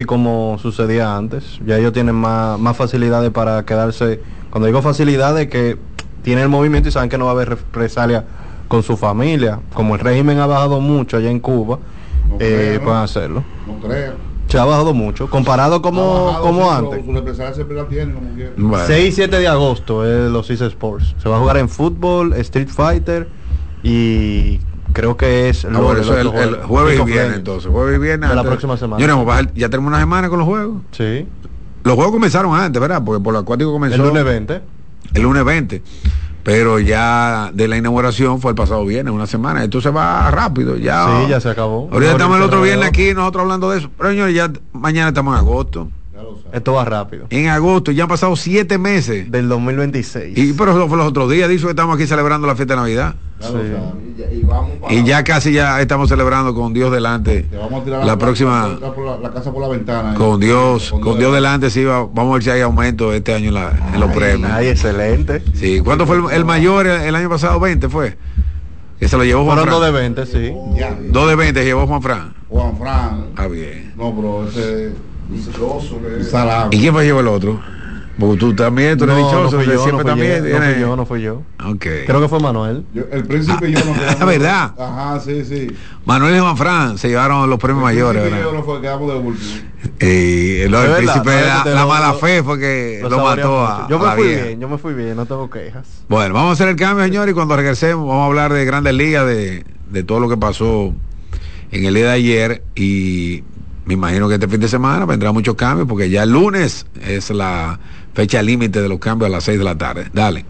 como sucedía antes. Ya ellos tienen más facilidades para quedarse. Cuando digo facilidades, que tienen el movimiento y saben que no va a haber represalia con su familia. Como el régimen ha bajado mucho allá en Cuba, pueden hacerlo. No creo. Se ha bajado mucho, comparado como antes. Su represalia siempre la tienen como quiera. Bueno. 6 y 7 de agosto es los EA Sports. Se va a jugar en fútbol, Street Fighter y creo que es el jueves y viernes, entonces. Jueves y viernes de la próxima semana. Ya tenemos una semana con los juegos. Sí. Los juegos comenzaron antes, ¿verdad? Porque por lo acuático comenzó el lunes 20. El lunes 20. Pero ya de la inauguración fue el pasado viernes, una semana. Esto se va rápido. Ya, sí, ya se acabó. Ahorita estamos el otro viernes aquí, nosotros hablando de eso. Pero señores, ya mañana estamos en agosto. Esto va rápido. En agosto, ya han pasado 7 meses. Del 2026. Pero eso fue los otros días, dice que estamos aquí celebrando la fiesta de Navidad. Sí. Y ya casi ya estamos celebrando con Dios delante. Vamos a tirar la próxima. La casa por la ventana. Con Dios delante, sí, vamos a ver si hay aumento este año en los premios. Ay, excelente. Sí, ¿cuánto fue el mayor el año pasado? 20 fue. Que se lo llevó Juan Fran. Fueron 2 de 20, sí. 2 de 20 llevó Juan Fran. Juan Fran. Ah, bien. No, bro, ese salado. ¿Y quién fue llevó el otro? Porque tú también, tú eres dichoso, no fui yo. Okay. Creo que fue Manuel. El príncipe y yo no quedamos. La verdad. Ajá, sí. Manuel y Juan Fran se llevaron los premios mayores, ¿verdad? Yo no fue, quedamos de último. El príncipe, la mala fe fue que lo mató a yo me fui bien, no tengo quejas. Bueno, vamos a hacer el cambio, señor, y cuando regresemos vamos a hablar de Grandes Ligas, de todo lo que pasó en el día de ayer, y me imagino que este fin de semana vendrá muchos cambios, porque ya el lunes es la fecha límite de los cambios a las 6 de la tarde. Dale.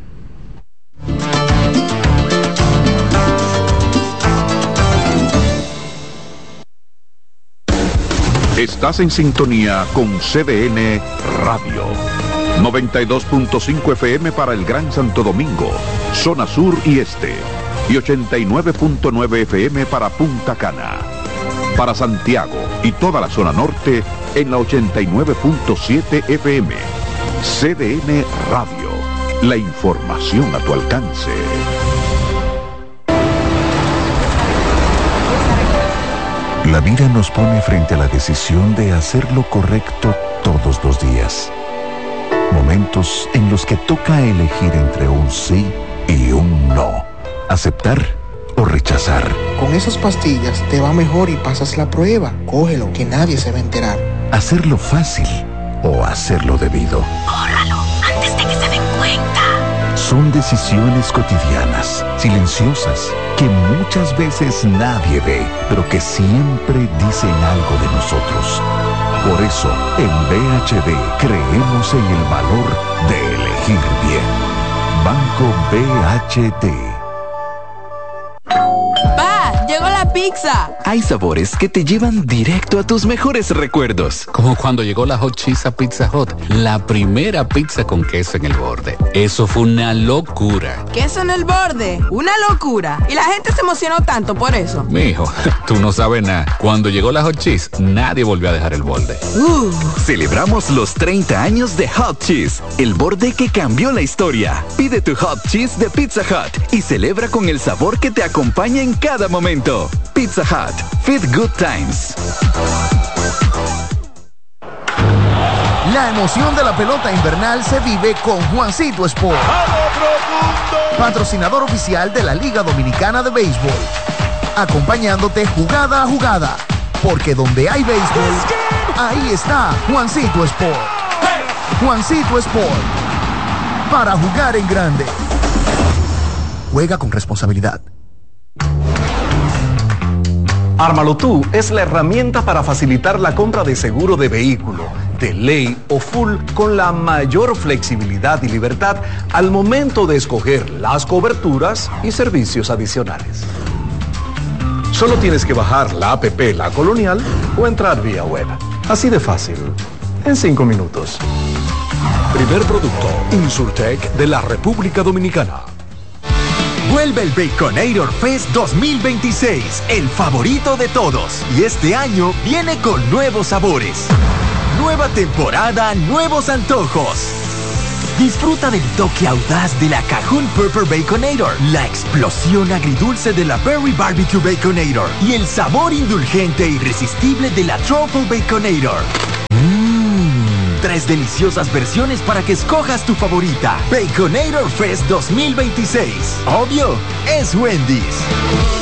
Estás en sintonía con CDN Radio. 92.5 FM para el Gran Santo Domingo, zona sur y este. Y 89.9 FM para Punta Cana. Para Santiago y toda la zona norte en la 89.7 FM. CDN Radio. La información a tu alcance. La vida nos pone frente a la decisión de hacer lo correcto todos los días. Momentos en los que toca elegir entre un sí y un no. Aceptar o rechazar. Con esas pastillas te va mejor y pasas la prueba. Cógelo, que nadie se va a enterar. Hacerlo fácil o hacerlo debido. Córralo, antes de que se den cuenta. Son decisiones cotidianas, silenciosas, que muchas veces nadie ve, pero que siempre dicen algo de nosotros. Por eso, en BHD creemos en el valor de elegir bien. Banco BHD. ¡Pa! ¡Llegó la pizza! Hay sabores que te llevan directo a tus mejores recuerdos. Como cuando llegó la Hot Cheese a Pizza Hut, la primera pizza con queso en el borde. Eso fue una locura. ¿Queso en el borde? ¡Una locura! Y la gente se emocionó tanto por eso. Mijo, tú no sabes nada. Cuando llegó la Hot Cheese, nadie volvió a dejar el borde. Celebramos los 30 años de Hot Cheese, el borde que cambió la historia. Pide tu Hot Cheese de Pizza Hut y celebra con el sabor que te acompaña en cada momento. Pizza Hut. Fit Good Times. La emoción de la pelota invernal se vive con Juancito Sport, patrocinador oficial de la Liga Dominicana de Béisbol, acompañándote jugada a jugada, porque donde hay béisbol, ahí está Juancito Sport. Juancito Sport, para jugar en grande. Juega con responsabilidad. Ármalo Tú es la herramienta para facilitar la compra de seguro de vehículo, de ley o full, con la mayor flexibilidad y libertad al momento de escoger las coberturas y servicios adicionales. Solo tienes que bajar la app La Colonial o entrar vía web. Así de fácil, en 5 minutos. Primer producto, Insurtech de la República Dominicana. Vuelve el Baconator Fest 2026, el favorito de todos. Y este año viene con nuevos sabores. Nueva temporada, nuevos antojos. Disfruta del toque audaz de la Cajun Pepper Baconator, la explosión agridulce de la Berry Barbecue Baconator y el sabor indulgente e irresistible de la Truffle Baconator. 3 deliciosas versiones para que escojas tu favorita. Baconator Fest 2026. Obvio, es Wendy's.